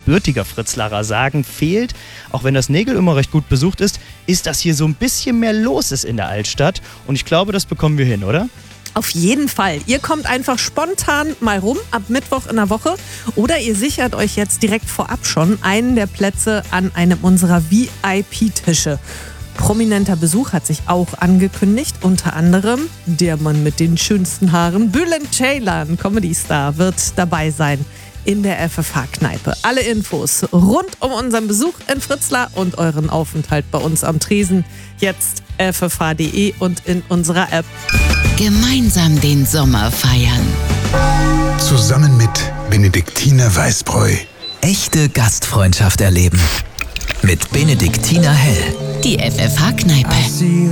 gebürtiger Fritzlarer sagen, fehlt, auch wenn das Nägel immer recht gut besucht ist, dass hier so ein bisschen mehr los ist in der Altstadt. Und ich glaube, das bekommen wir hin, oder? Auf jeden Fall. Ihr kommt einfach spontan mal rum ab Mittwoch in der Woche oder ihr sichert euch jetzt direkt vorab schon einen der Plätze an einem unserer VIP-Tische. Prominenter Besuch hat sich auch angekündigt, unter anderem der Mann mit den schönsten Haaren, Bülent Ceylan, Comedy-Star, wird dabei sein in der FFH-Kneipe. Alle Infos rund um unseren Besuch in Fritzlar und euren Aufenthalt bei uns am Tresen jetzt ffh.de und in unserer App. Gemeinsam den Sommer feiern. Zusammen mit Benediktiner Weißbräu. Echte Gastfreundschaft erleben. Mit Benediktiner Hell. Die FFH-Kneipe.